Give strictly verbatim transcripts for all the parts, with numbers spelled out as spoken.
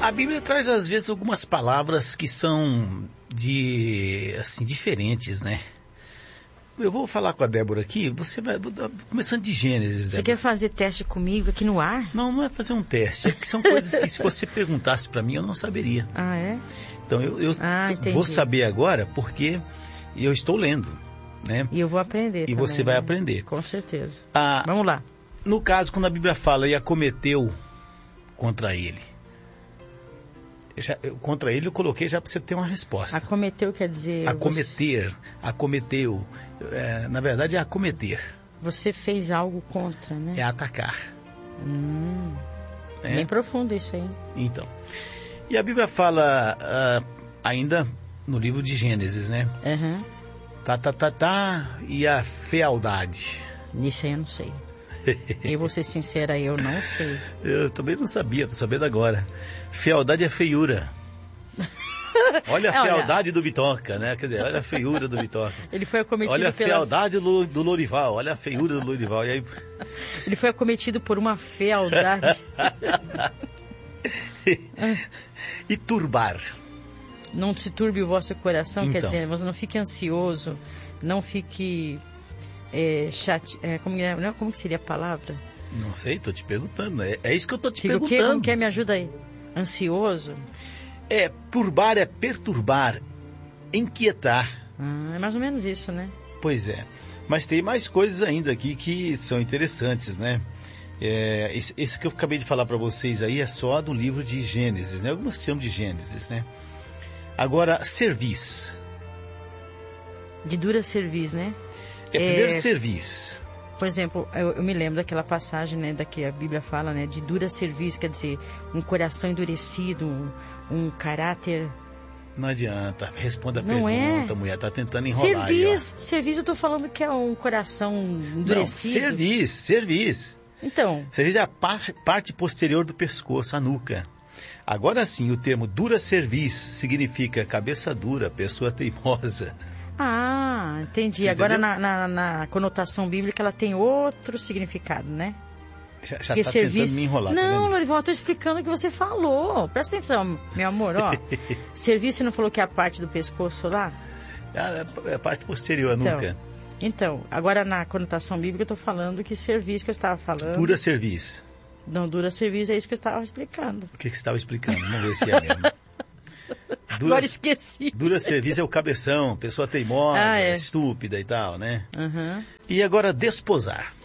A Bíblia traz às vezes algumas palavras que são de assim diferentes, né? Eu vou falar com a Débora aqui, você vai começando de Gênesis, Débora. Você quer fazer teste comigo aqui no ar? Não, não é fazer um teste, é que são coisas que se você perguntasse para mim eu não saberia. Ah, é? Então eu, eu ah, vou saber agora porque eu estou lendo, né? E eu vou aprender E também, você vai né? aprender. Com certeza. Ah, Vamos lá. No caso, quando a Bíblia fala e acometeu contra ele, já, eu, contra ele eu coloquei já para você ter uma resposta. Acometeu quer dizer... Acometer, você... acometeu, é, na verdade é acometer. Você fez algo contra, né? É atacar. Hum, é? Bem profundo isso aí. Então, e a Bíblia fala uh, ainda no livro de Gênesis, né? Uhum. Tá, tá, tá, tá, e a fealdade. Isso aí eu não sei. Eu vou ser sincera, eu não sei. Eu também não sabia, tô sabendo agora. Fealdade é feiura. Olha a fealdade do Bitoca, né? Quer dizer, olha a feiura do Bitoca. Ele foi acometido Olha a pela... fealdade do, do Lorival, olha a feiura do Lorival. E aí... Ele foi acometido por uma fealdade. E turbar. Não se turbe o vosso coração, então. Quer dizer, você não fique ansioso, não fique... É, chate... é, como, é, como que seria a palavra? Não sei, tô te perguntando. É, é isso que eu tô te Fica perguntando. O quê? Como que é? Me ajuda aí. Ansioso? É, turbar é perturbar, inquietar. Ah, é mais ou menos isso, né? Pois é. Mas tem mais coisas ainda aqui que são interessantes, né? É, esse, esse que eu acabei de falar para vocês aí é só do livro de Gênesis, né? Algumas que chamam de Gênesis, né? Agora, cerviz. De dura cerviz, né? É, primeiro é, cerviz. Por exemplo, eu, eu me lembro daquela passagem, né, da que a Bíblia fala, né, de dura cerviz, quer dizer, um coração endurecido, um, um caráter... Não adianta, responda a Não pergunta, é? mulher, tá tentando enrolar cerviz, aí, cerviz eu tô falando que é um coração endurecido. Não, cerviz, cerviz. Então. Cerviz é a parte, parte posterior do pescoço, a nuca. Agora sim, o termo dura cerviz significa cabeça dura, pessoa teimosa. Ah, entendi. Você Agora na, na, na conotação bíblica ela tem outro significado, né? Já, já tá serviço... tentando me enrolar. Não, tá Lorival, eu tô explicando o que você falou. Presta atenção, meu amor, ó. Serviço, você não falou que é a parte do pescoço lá? É a parte posterior, a então, nuca. Então, agora na conotação bíblica eu tô falando que serviço que eu estava falando... Dura cerviz. Não, dura cerviz é isso que eu estava explicando. O que, que você estava explicando? Vamos ver se é mesmo. Dura, Agora esqueci. Dura cerviz é o cabeção, pessoa teimosa, ah, é. estúpida e tal, né? Uhum. E agora desposar.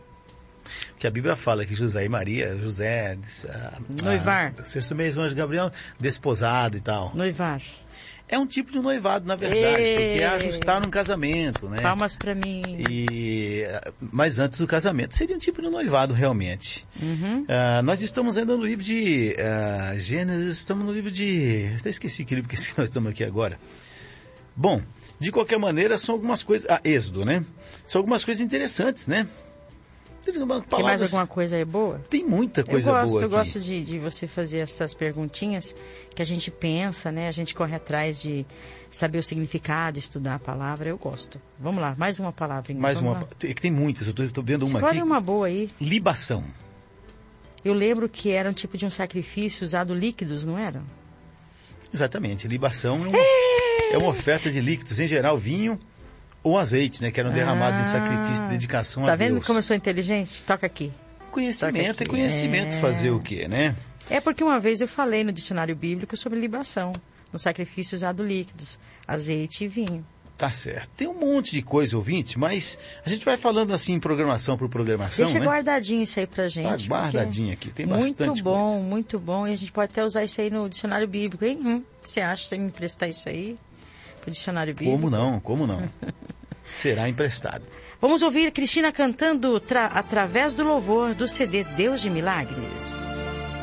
Que a Bíblia fala que José e Maria, José... A, noivar. A, sexto mês, o anjo Gabriel, desposado e tal. Noivar. É um tipo de noivado, na verdade, e... porque é ajustar um casamento, né? Palmas pra mim. E... Mas antes do casamento, seria um tipo de noivado, realmente. Uhum. Uh, nós estamos ainda no livro de uh, Gênesis, estamos no livro de... Até esqueci que livro que nós estamos aqui agora. Bom, de qualquer maneira, são algumas coisas... Ah, Êxodo, né? São algumas coisas interessantes, né? Palavras... Tem mais alguma coisa aí boa? Tem muita coisa eu gosto, boa Eu aqui. gosto de, de você fazer essas perguntinhas que a gente pensa, né? A gente corre atrás de saber o significado, estudar a palavra. Eu gosto. Vamos lá, mais uma palavra. Mais Vamos uma. Lá. Tem, tem muitas, eu estou vendo uma Escolhe aqui. uma boa aí. Libação. Eu lembro que era um tipo de um sacrifício usado líquidos, não era? Exatamente. Libação é uma, é... é uma oferta de líquidos, em geral vinho... ou azeite, né? Que eram derramados ah, em sacrifício de dedicação tá a Deus. Tá vendo como eu sou inteligente? Toca aqui. Conhecimento Toca aqui. é conhecimento, é... fazer o quê, né? É porque uma vez eu falei no dicionário bíblico sobre libação, no sacrifício usado líquidos, azeite e vinho. Tá certo. Tem um monte de coisa, ouvinte, mas a gente vai falando assim, em programação por programação, Deixa né? guardadinho isso aí pra gente. Tá guardadinho aqui, tem muito bastante bom, coisa. Muito bom, muito bom. E a gente pode até usar isso aí no dicionário bíblico, hein? Hum, o que você acha? Você me emprestar isso aí pro dicionário bíblico? Como não, como não. Será emprestado. Vamos ouvir Cristina cantando tra- através do louvor do C D Deus de Milagres.